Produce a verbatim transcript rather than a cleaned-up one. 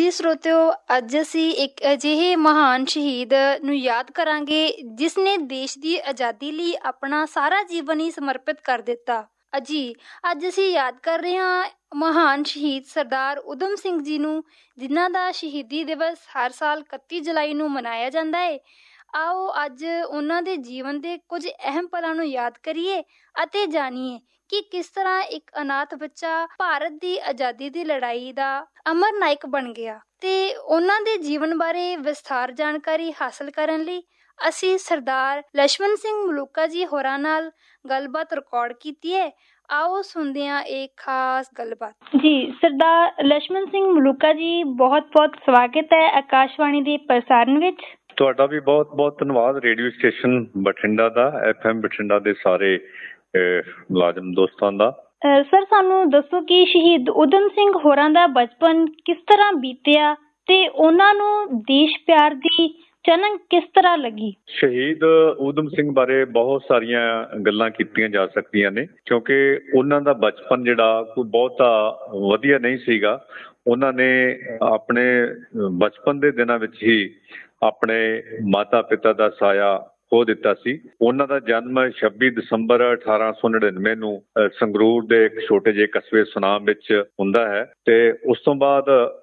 ਜੀ ਸਰੋਤਿਓ, ਅੱਜ ਅਸੀਂ ਇੱਕ ਅਜਿਹੇ ਮਹਾਨ ਸ਼ਹੀਦ ਨੂੰ ਯਾਦ ਕਰਾਂਗੇ ਜਿਸ ਨੇ ਦੇਸ਼ ਦੀ ਆਜ਼ਾਦੀ ਲਈ ਆਪਣਾ ਸਾਰਾ ਜੀਵਨ ਹੀ ਸਮਰਪਿਤ ਕਰ ਦਿੱਤਾ। ਅਜੀ ਅੱਜ ਅਸੀਂ ਯਾਦ ਕਰ ਰਹੇ ਹਾਂ ਮਹਾਨ ਸ਼ਹੀਦ ਸਰਦਾਰ ਊਧਮ ਸਿੰਘ ਜੀ ਨੂੰ, ਜਿਨ੍ਹਾਂ ਦਾ ਸ਼ਹੀਦੀ ਦਿਵਸ ਹਰ ਸਾਲ ਇਕੱਤੀ ਜੁਲਾਈ ਨੂੰ ਮਨਾਇਆ ਜਾਂਦਾ ਹੈ। ਆਓ ਅੱਜ ਉਹਨਾਂ ਦੇ ਜੀਵਨ ਦੇ ਕੁਝ ਅਹਿਮ ਪਲਾਂ ਨੂੰ ਯਾਦ ਕਰੀਏ ਅਤੇ ਜਾਣੀਏ ਕਿ ਕਿਸ ਤਰ੍ਹਾਂ ਇੱਕ ਅਨਾਥ ਬੱਚਾ ਭਾਰਤ ਦੀ ਆਜ਼ਾਦੀ ਦੀ ਲੜਾਈ ਦਾ ਅਮਰ ਨਾਇਕ ਬਣ ਗਿਆ। ਤੇ ਉਹਨਾਂ ਦੇ ਜੀਵਨ ਬਾਰੇ ਵਿਸਥਾਰ ਜਾਣਕਾਰੀ ਹਾਸਲ ਕਰਨ ਲਈ ਅਸੀਂ ਸਰਦਾਰ ਲਛਮਣ ਸਿੰਘ ਮਲੂਕਾ ਜੀ ਹੋਰਾਂ ਨਾਲ ਗੱਲਬਾਤ ਰਿਕਾਰਡ ਕੀਤੀ ਹੈ। ਆਓ ਸੁਣਦੇ ਹਾਂ ਇਹ ਖਾਸ ਗੱਲਬਾਤ। ਜੀ ਸਰਦਾਰ ਲਛਮਣ ਸਿੰਘ ਮਲੂਕਾ ਜੀ, ਬਹੁਤ ਬਹੁਤ ਸਵਾਗਤ ਹੈ ਆਕਾਸ਼ਵਾਣੀ ਦੇ ਪ੍ਰਸਾਰਣ ਵਿੱਚ। ਤੁਹਾਡਾ ਵੀ ਬਹੁਤ ਬਹੁਤ ਧੰਨਵਾਦ ਰੇਡੀਓ ਸਟੇਸ਼ਨ ਬਠਿੰਡਾ ਦਾ, ਐਫ ਐਮ ਬਠਿੰਡਾ ਦੇ ਸਾਰੇ ਮੁਲਾਜ਼ਮ ਦੋਸਤਾਂ ਦਾ। ਸਰ, ਸਾਨੂੰ ਦੱਸੋ ਕਿ ਸ਼ਹੀਦ ਊਧਮ ਸਿੰਘ ਹੋਰਾਂ ਦਾ ਬਚਪਨ ਕਿਸ ਤਰ੍ਹਾਂ ਬੀਤਿਆ ਤੇ ਉਹਨਾਂ ਨੂੰ ਦੇਸ਼ ਪਿਆਰ ਦੀ ਚਨਕ ਕਿਸ ਤਰ੍ਹਾਂ ਲੱਗੀ? ਸ਼ਹੀਦ ਊਧਮ ਸਿੰਘ ਬਾਰੇ ਬਹੁਤ ਸਾਰੀਆਂ ਗੱਲਾਂ ਕੀਤੀਆਂ ਜਾ ਸਕਦੀਆਂ ਨੇ, ਕਿਉਂਕਿ ਉਹਨਾਂ ਦਾ ਬਚਪਨ ਜਿਹੜਾ ਕੋਈ ਬਹੁਤਾ ਵਧੀਆ ਨਹੀਂ ਸੀਗਾ। ਉਹਨਾਂ ਨੇ ਆਪਣੇ ਬਚਪਨ ਦੇ ਦਿਨਾਂ ਵਿੱਚ ਹੀ ਆਪਣੇ ਮਾਤਾ ਪਿਤਾ ਦਾ ਸਾਇਆ ਖੋ ਦਿੱਤਾ ਸੀ। ਉਹਨਾਂ ਦਾ ਜਨਮ ਛੱਬੀ ਦਸੰਬਰ ਅਠਾਰਾਂ ਸੌ ਨੜਿਨਵੇਂ ਨੂੰ ਸੰਗਰੂਰ ਦੇ ਇੱਕ ਛੋਟੇ ਜਿਹੇ ਕਸਬੇ ਸੁਨਾਮ ਵਿੱਚ ਹੁੰਦਾ ਹੈ ਤੇ ਉਸ ਤੋਂ ਬਾਅਦ